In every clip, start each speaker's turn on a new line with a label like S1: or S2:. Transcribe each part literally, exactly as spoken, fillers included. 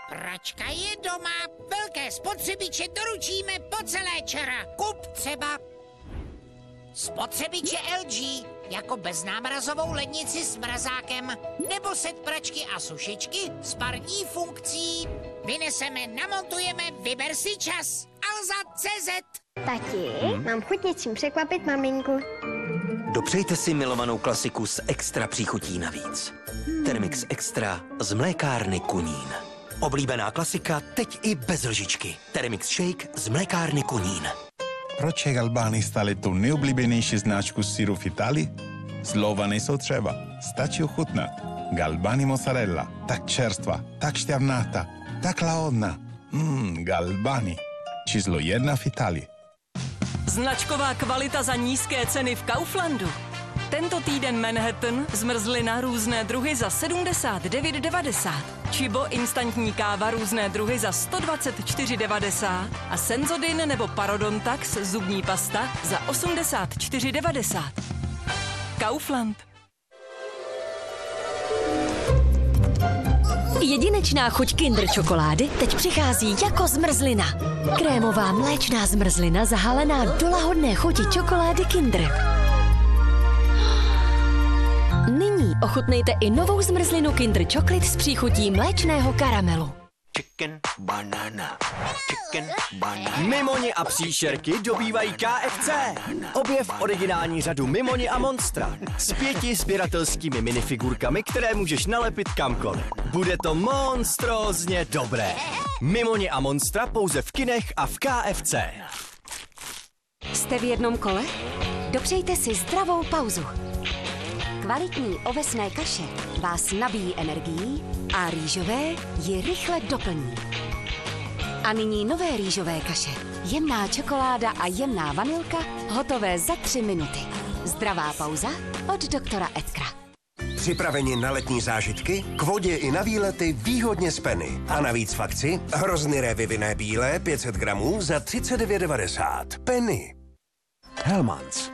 S1: Pračka je doma, velké spotřebiče doručíme po celé čara. Kup třeba spotřebiče L G, jako beznámrazovou lednici s mrazákem, nebo set pračky a sušičky s parní funkcí. Vyneseme, namontujeme, vyber si čas. Alza tečka cé zet.
S2: Tati, hmm? mám chuť něčím překvapit maminku.
S3: Dopřejte si milovanou klasiku s extra příchutí navíc. Hmm. Thermix Extra z mlékárny Kunín. Oblíbená klasika teď i bez lžičky. Thermix Shake z mlékárny Kunín.
S4: Proč je Galbani stále tu nejoblíbenější značku syru v Itálii? Slova nejsou třeba, stačí ochutnat. Galbani mozzarella, tak čerstvá, tak šťavnatá, tak lahodná. Mmm, Galbani. Číslo jedna v Itálii.
S5: Značková kvalita za nízké ceny v Kauflandu. Tento týden Manhattan, zmrzlina různé druhy za sedmdesát devět devadesát. Čibo instantní káva různé druhy za sto dvacet čtyři devadesát. A Senzodin nebo Parodontax zubní pasta za osmdesát čtyři devadesát. Kaufland.
S6: Jedinečná chuť Kinder čokolády teď přichází jako zmrzlina. Krémová mléčná zmrzlina zahalená do lahodné chuti čokolády Kinder. Nyní ochutnejte i novou zmrzlinu Kinder Chocolate s příchutí mléčného karamelu.
S3: Chicken banana. Chicken banana.
S7: Mimoni a příšerky dobývají K F C. Objev originální řadu Mimoni a Monstra s pěti sběratelskými minifigurkami, které můžeš nalepit kamkoliv. Bude to monstrózně dobré. Mimoni a Monstra pouze v kinech a v K F C.
S6: Jste v jednom kole? Dopřejte si zdravou pauzu. Kvalitní ovesné kaše vás nabíjí energií a rýžové ji rychle doplní. A nyní nové rýžové kaše. Jemná čokoláda a jemná vanilka, hotové za tři minuty. Zdravá pauza od doktora Edkra.
S8: Připraveni na letní zážitky? K vodě i na výlety výhodně z Penny. A navíc v akci hrozny révy vinné bílé pět set gramů za třicet devět devadesát. Penny.
S7: Hellmann's.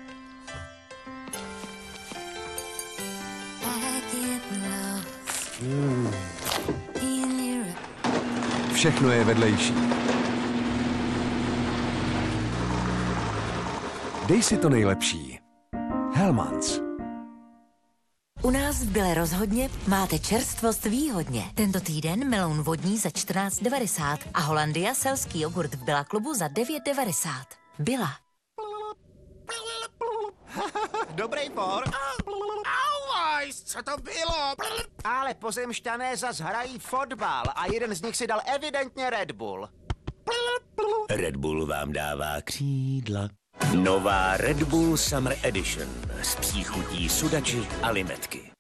S9: Mm. Všechno je vedlejší. Dej si to nejlepší. Hellmann's.
S10: U nás v Bile rozhodně máte čerstvost výhodně. Tento týden meloun vodní za čtrnáct devadesát a Holandia selský jogurt v Billa klubu za devět devadesát. Billa.
S11: Dobrý por.
S1: Auajs, co to bylo?
S11: Ale pozemšťané zas hrají fotbal a jeden z nich si dal evidentně Red Bull.
S3: Red Bull vám dává křídla. Nová Red Bull Summer Edition s příchutí sudači a limetky.